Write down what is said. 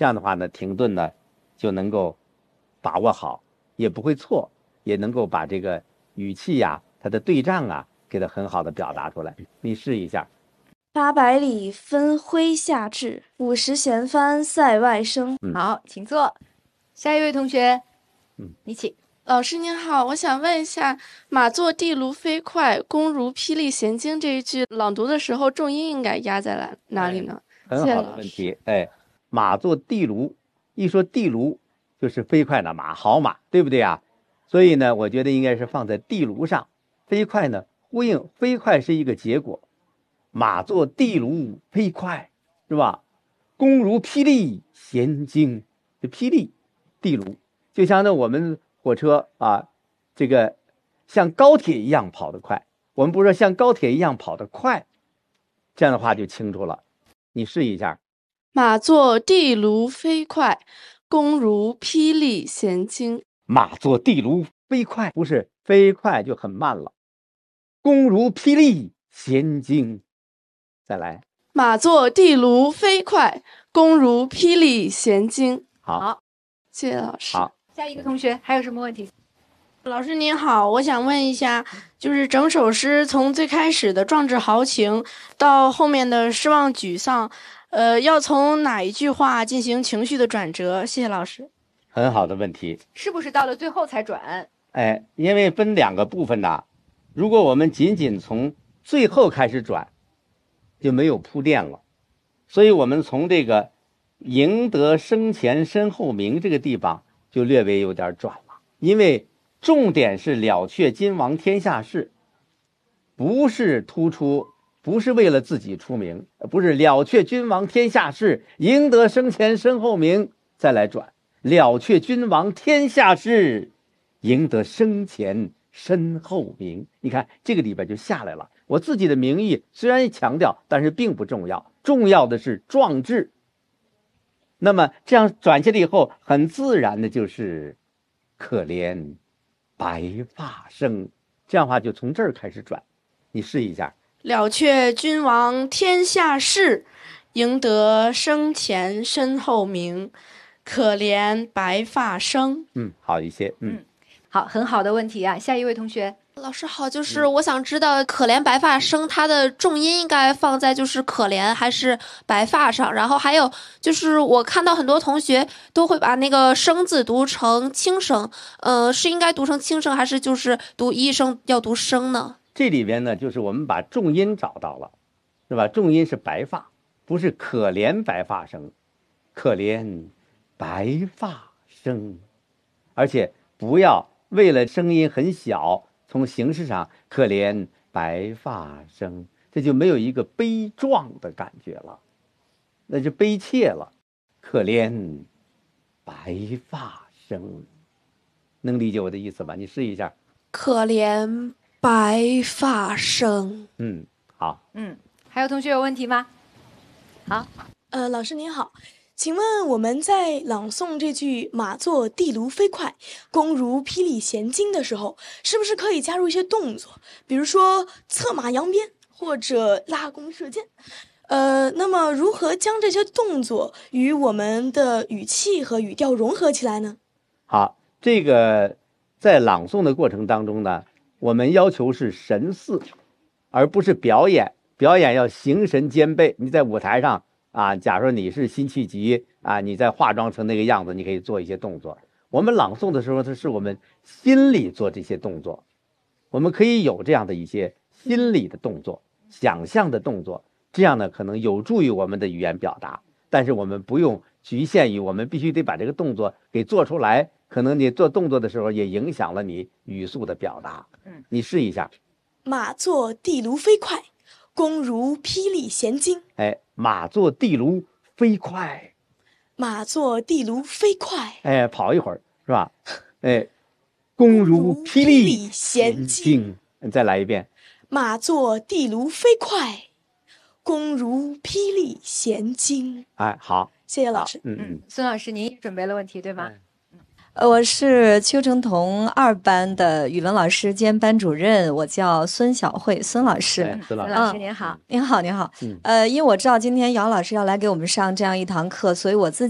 这样的话呢，停顿呢就能够把握好，也不会错，也能够把这个语气呀、它的对仗啊，给它很好的表达出来。你试一下。 800里分麾下炙，50弦翻塞外声。 好，请坐。下一位同学，你请。 老师您好，我想问一下，马作地卢飞快，弓如霹雳弦惊这一句朗读的时候，重音应该压在哪里呢？ 很好的问题。马作地卢，一说地卢就是飞快的马，好马，对不对啊？所以呢，我觉得应该是放在地卢上。飞快呢，呼应飞快是一个结果。马作地卢飞快，是吧？弓如霹雳弦惊，这霹雳地卢就像那我们火车啊，这个像高铁一样跑得快。我们不是说像高铁一样跑得快，这样的话就清楚了。你试一下。 马作地卢飞快，弓如霹雳弦惊。 马作地卢飞快，不是飞快就很慢了。弓如霹雳弦惊。再来。 马作地卢飞快，弓如霹雳弦惊。 好， 谢谢老师。 好， 下一个同学还有什么问题？ 老师您好，我想问一下，就是整首诗从最开始的壮志豪情到后面的失望沮丧，要从哪一句话进行情绪的转折？谢谢老师。 很好的问题。 是不是到了最后才转？ 因为分两个部分呐，如果我们仅仅从最后开始转，就没有铺垫了。所以我们从这个赢得生前身后名这个地方就略微有点转了，因为重点是了却君王天下事，不是为了自己出名，不是了却君王天下事，赢得生前身后名，再来转了却君王天下事，赢得生前身后名。你看这个里边就下来了。我自己的名义虽然强调，但是并不重要，重要的是壮志。那么这样转下来以后，很自然的就是可怜白发生，这样的话就从这儿开始转。你试一下。 了却君王天下事，赢得生前身后名，可怜白发生。 好一些。 好，很好的问题啊。下一位同学。 老师好，就是我想知道可怜白发生它的重音应该放在就是可怜还是白发上，然后还有就是我看到很多同学都会把那个生字读成轻声，是应该读成轻声还是就是读一声要读生呢？ 这里边呢，就是我们把重音找到了，是吧？重音是白发，不是可怜白发生，可怜白发生，而且不要为了声音很小，从形式上可怜白发生，这就没有一个悲壮的感觉了，那就悲切了。可怜白发生，能理解我的意思吧？你试一下。 可怜白发生。 好。 还有同学有问题吗？好。 老师您好，请问我们在朗诵这句马作地卢飞快，弓如霹雳弦惊的时候，是不是可以加入一些动作，比如说策马扬鞭或者拉弓射箭？那么如何将这些动作与我们的语气和语调融合起来呢？ 好，这个在朗诵的过程当中呢，我们要求是神似，而不是表演。表演要形神兼备。你在舞台上啊，假如你是辛弃疾啊，你在化妆成那个样子，你可以做一些动作。我们朗诵的时候，它是我们心里做这些动作，我们可以有这样的一些心理的动作、想象的动作，这样呢可能有助于我们的语言表达。但是我们不用局限于我们必须得把这个动作给做出来，可能你做动作的时候也影响了你语速的表达。你试一下。 马作地卢飞快，弓如霹雳弦惊。 马作地卢飞快， 马作地卢飞快。 跑一会儿是吧？弓如霹雳弦惊。你再来一遍。 马作地卢飞快，弓如霹雳弦惊。 好， 谢谢老师。 孙老师，您也准备了问题对吗？ 我是邱成桐2班的语文老师兼班主任，我叫孙晓慧，孙老师。 孙老师您好。 您好，您好。因为我知道今天姚老师要来给我们上这样一堂课，所以我自己